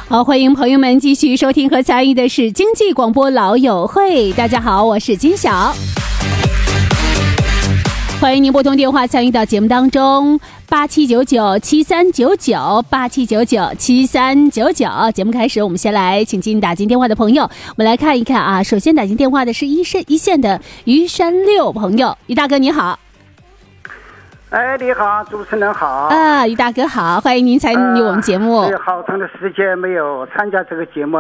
好，欢迎朋友们继续收听和参与的是经济广播老友会。大家好，我是金晓。欢迎您拨通电话参与到节目当中，8799-7399，8799-7399。节目开始，我们先来请进打进电话的朋友，我们来看一看啊。首先打进电话的是一线的于山六朋友，于大哥你好。 哎，你好，主持人好啊，于大哥好，欢迎您参与我们节目。 好长的时间没有参加这个节目，